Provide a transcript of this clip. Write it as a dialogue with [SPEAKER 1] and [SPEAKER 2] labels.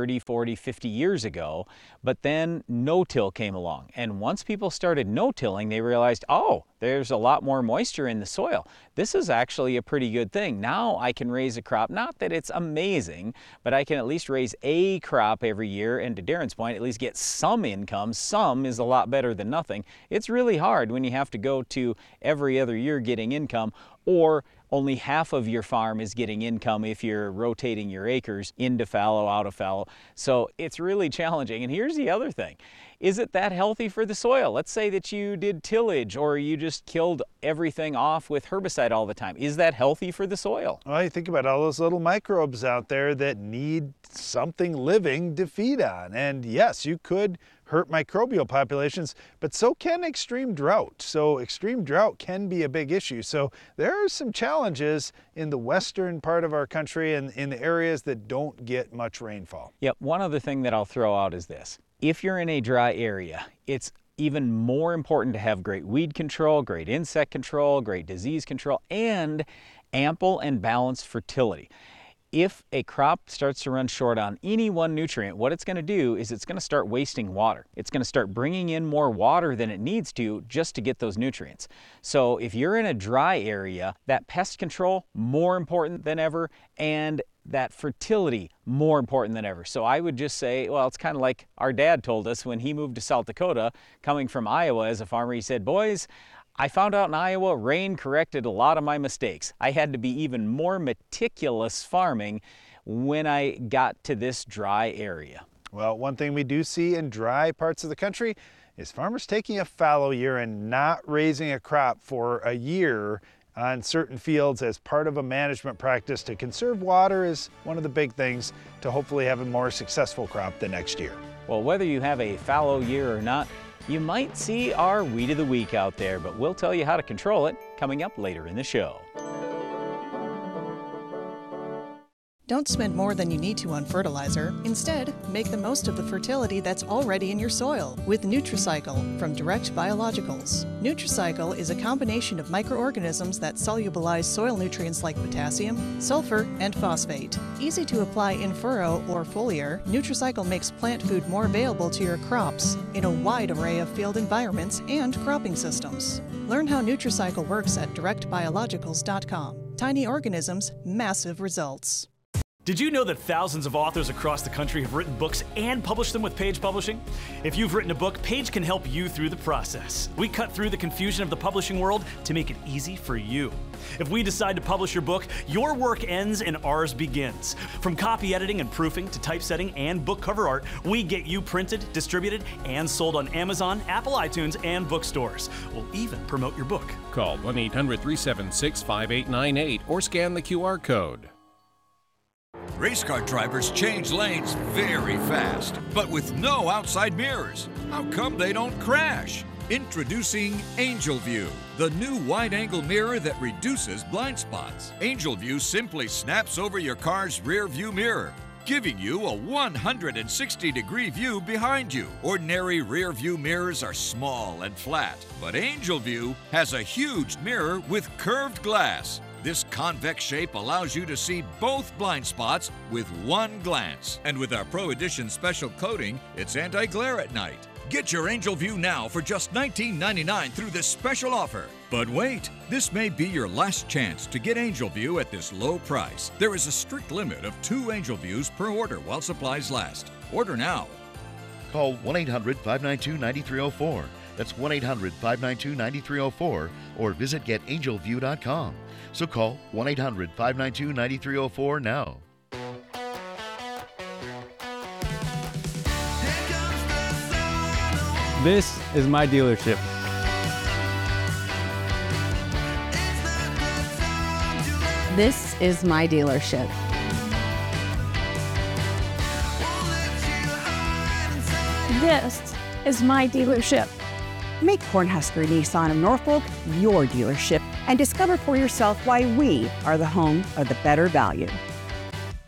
[SPEAKER 1] 30, 40, 50 years ago, but then no-till came along. And once people started no-tilling, they realized, oh, there's a lot more moisture in the soil. This is actually a pretty good thing. Now I can raise a crop, not that it's amazing, but I can at least raise a crop every year, and to Darren's point, at least get some income. Some is a lot better than nothing. It's really hard when you have to go to every other year getting income, or only half of your farm is getting income if you're rotating your acres into fallow, out of fallow. So it's really challenging. And here's the other thing. Is it that healthy for the soil? Let's say that you did tillage or you just killed everything off with herbicide all the time. Is that healthy for the soil?
[SPEAKER 2] Well, you think about all those little microbes out there that need something living to feed on. And yes, you could hurt microbial populations, but so can extreme drought. So extreme drought can be a big issue. So there are some challenges in the western part of our country and in the areas that don't get much rainfall.
[SPEAKER 1] Yep, one other thing that I'll throw out is this. If you're in a dry area, it's even more important to have great weed control, great insect control, great disease control, and ample and balanced fertility. If a crop starts to run short on any one nutrient, what it's going to do is it's going to start wasting water. It's going to start bringing in more water than it needs to just to get those nutrients. So if you're in a dry area, that pest control, more important than ever, and that fertility, more important than ever. So I would just say, well, it's kind of like our dad told us when he moved to South Dakota, coming from Iowa as a farmer. He said, boys, I found out in Iowa, rain corrected a lot of my mistakes. I had to be even more meticulous farming when I got to this dry area.
[SPEAKER 2] Well, one thing we do see in dry parts of the country is farmers taking a fallow year and not raising a crop for a year on certain fields as part of a management practice to conserve water is one of the big things to hopefully have a more successful crop the next year.
[SPEAKER 1] Well, whether you have a fallow year or not, you might see our Weed of the Week out there, but we'll tell you how to control it coming up later in the show.
[SPEAKER 3] Don't spend more than you need to on fertilizer. Instead, make the most of the fertility that's already in your soil with Nutricycle from Direct Biologicals. Nutricycle is a combination of microorganisms that solubilize soil nutrients like potassium, sulfur, and phosphate. Easy to apply in furrow or foliar, Nutricycle makes plant food more available to your crops in a wide array of field environments and cropping systems. Learn how Nutricycle works at directbiologicals.com. Tiny organisms, massive results.
[SPEAKER 4] Did you know that thousands of authors across the country have written books and published them with Page Publishing? If you've written a book, Page can help you through the process. We cut through the confusion of the publishing world to make it easy for you. If we decide to publish your book, your work ends and ours begins. From copy editing and proofing to typesetting and book cover art, we get you printed, distributed, and sold on Amazon, Apple iTunes, and bookstores. We'll even promote your book.
[SPEAKER 5] Call 1-800-376-5898 or scan the QR code.
[SPEAKER 6] Race car drivers change lanes very fast, but with no outside mirrors. How come they don't crash? Introducing Angel View, the new wide-angle mirror that reduces blind spots. Angel View simply snaps over your car's rear view mirror, giving you a 160-degree view behind you. Ordinary rear view mirrors are small and flat, but Angel View has a huge mirror with curved glass. This convex shape allows you to see both blind spots with one glance. And with our Pro Edition special coating, it's anti-glare at night. Get your Angel View now for just $19.99 through this special offer. But wait, this may be your last chance to get Angel View at this low price. There is a strict limit of 2 Angel Views per order while supplies last. Order now.
[SPEAKER 7] Call 1-800-592-9304. That's 1-800-592-9304 or visit getangelview.com. So call 1-800-592-9304 now.
[SPEAKER 8] This is my dealership.
[SPEAKER 9] This is my dealership.
[SPEAKER 10] This is my dealership.
[SPEAKER 11] Make Cornhusker Nissan of Norfolk your dealership and discover for yourself why we are the home of the better value.